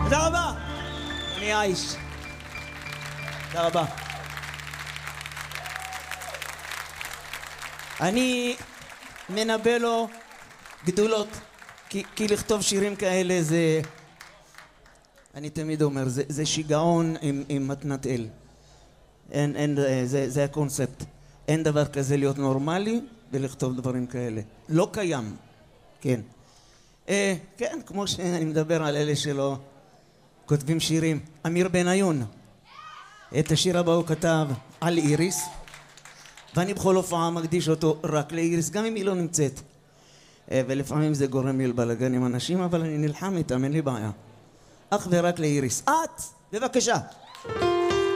תודה רבה. אני האיש. תודה רבה. אני מנבא לו גדולות, כי לכתוב שירים כאלה זה, אני תמיד אומר, זה שיגעון עם מתנת אל. זה הקונספט. אין דבר כזה להיות נורמלי ולכתוב דברים כאלה. לא קיים. כן. כן, כמו שאני מדבר על אלה שלא כותבים שירים. אמיר בניון. את השיר הבא הוא כתב על איריס, ואני בכל הופעה מקדיש אותו רק לאיריס, גם אם היא לא נמצאת. ולפעמים זה גורם לי לבלגן עם אנשים, אבל אני נלחם איתם, אין לי בעיה. אך ורק לאיריס. את! בבקשה.